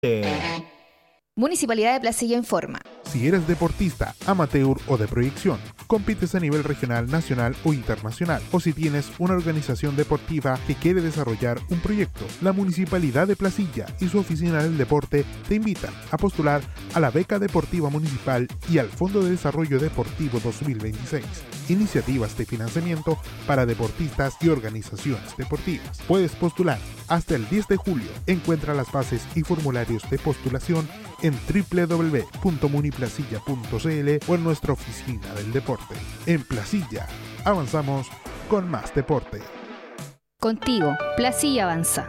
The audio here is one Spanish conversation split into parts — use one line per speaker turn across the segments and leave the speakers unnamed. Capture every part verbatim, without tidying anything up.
Municipalidad de Placilla informa.
Si eres deportista, amateur o de proyección, compites a nivel regional, nacional o internacional, o si tienes una organización deportiva que quiere desarrollar un proyecto, la Municipalidad de Placilla y su Oficina del Deporte te invitan a postular a la Beca Deportiva Municipal y al Fondo de Desarrollo Deportivo dos mil veintiséis. Iniciativas de financiamiento para deportistas y organizaciones deportivas. Puedes postular hasta el diez de julio. Encuentra las bases y formularios de postulación en doble u doble u doble u punto muniplacilla punto c l o en nuestra oficina del deporte. En Placilla, avanzamos con más deporte.
Contigo, Placilla avanza.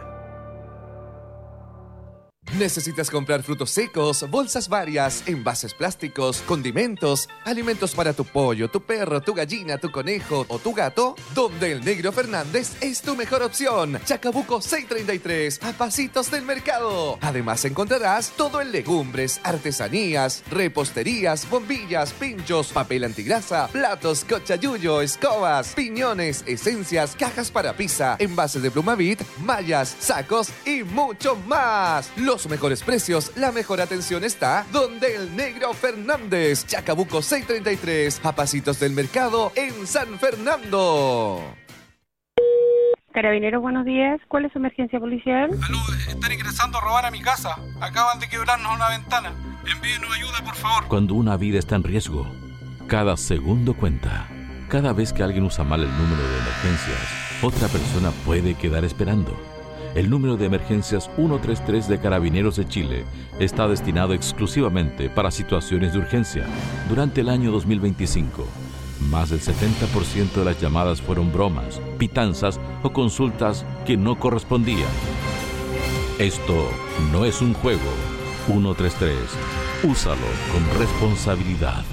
¿Necesitas comprar frutos secos, bolsas varias, envases plásticos, condimentos, alimentos para tu pollo, tu perro, tu gallina, tu conejo o tu gato? Donde el Negro Fernández es tu mejor opción. Chacabuco seiscientos treinta y tres, a pasitos del mercado. Además encontrarás todo en legumbres, artesanías, reposterías, bombillas, pinchos, papel antigrasa, platos, cochayuyo, escobas, piñones, esencias, cajas para pizza, envases de Plumavit, mallas, sacos y mucho más. Los mejores precios, la mejor atención está donde el Negro Fernández. Chacabuco seiscientos treinta y tres, a pasitos del mercado en San Fernando.
Carabineros, buenos días. ¿Cuál es su emergencia policial?
Aló, están ingresando a robar a mi casa. Acaban de quebrarnos una ventana. Envíenos ayuda, por favor.
Cuando una vida está en riesgo, cada segundo cuenta. Cada vez que alguien usa mal el número de emergencias, otra persona puede quedar esperando. El número de emergencias ciento treinta y tres de Carabineros de Chile está destinado exclusivamente para situaciones de urgencia. Durante el año dos mil veinticinco, más del setenta por ciento de las llamadas fueron bromas, pitanzas o consultas que no correspondían. Esto no es un juego. ciento treinta y tres. Úsalo con responsabilidad.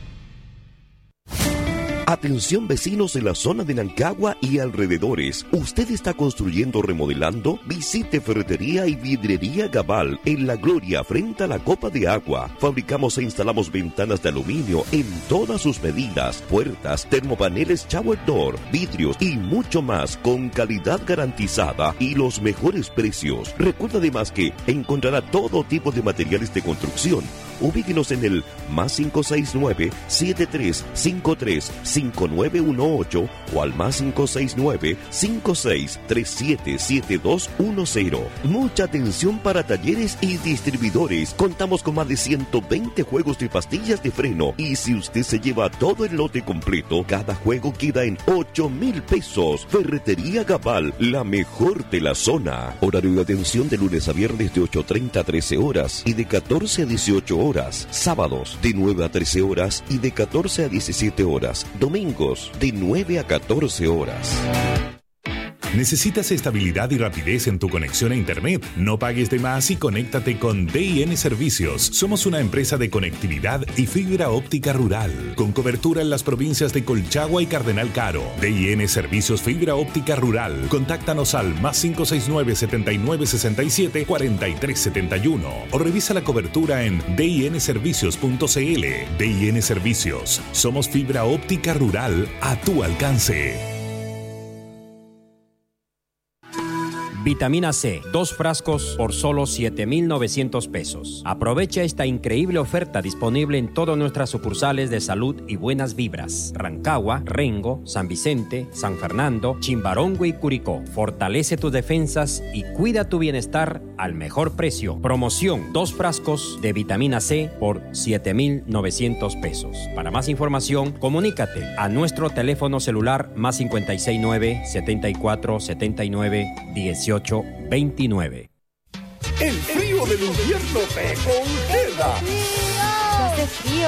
Atención vecinos de la zona de Nancagua y alrededores. ¿Usted está construyendo o remodelando? Visite Ferretería y Vidrería Gabal en La Gloria frente a la Copa de Agua. Fabricamos e instalamos ventanas de aluminio en todas sus medidas, puertas, termopaneles shower door, vidrios y mucho más con calidad garantizada y los mejores precios. Recuerda además que encontrará todo tipo de materiales de construcción. Ubíquenos en el más cinco seis nueve, siete tres cinco tres, cinco nueve uno ocho o al más cinco seis nueve, cinco seis tres siete, siete dos uno cero. Mucha atención para talleres y distribuidores. Contamos con más de ciento veinte juegos de pastillas de freno y si usted se lleva todo el lote completo, cada juego queda en ocho mil pesos. Ferretería Gabal, la mejor de la zona. Horario de atención de lunes a viernes de ocho treinta a trece horas y de catorce a dieciocho horas. Sábados de nueve a trece horas y de catorce a diecisiete horas. Domingos de nueve a catorce horas.
¿Necesitas estabilidad y rapidez en tu conexión a Internet? No pagues de más y conéctate con D I N Servicios. Somos una empresa de conectividad y fibra óptica rural, con cobertura en las provincias de Colchagua y Cardenal Caro. D I N Servicios Fibra Óptica Rural. Contáctanos al más cinco seis nueve, setenta y nueve sesenta y siete, cuarenta y tres setenta y uno o revisa la cobertura en d i n servicios punto c l. D I N Servicios. Somos fibra óptica rural a tu alcance.
Vitamina C, dos frascos por solo siete mil novecientos pesos. Aprovecha esta increíble oferta disponible en todas nuestras sucursales de Salud y Buenas Vibras. Rancagua, Rengo, San Vicente, San Fernando, Chimbarongo y Curicó. Fortalece tus defensas y cuida tu bienestar al mejor precio. Promoción, dos frascos de vitamina C por siete mil novecientos pesos. Para más información, comunícate a nuestro teléfono celular más cincuenta y seis nueve, setenta y cuatro, setenta y nueve, dieciocho veintinueve.
El frío del invierno te congela.
Hace frío.